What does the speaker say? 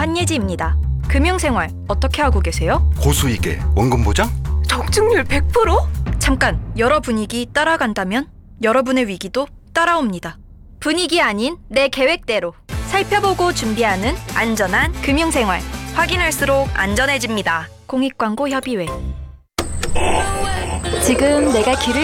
한예지입니다. 금융생활 어떻게 하고 계세요? 고수익에 원금 보장? 적중률 100%? 잠깐, 여러 분위기 따라간다면 여러분의 위기도 따라옵니다. 분위기 아닌 내 계획대로 살펴보고 준비하는 안전한 금융생활. 확인할수록 안전해집니다. 공익광고 협의회. 지금 내가 길을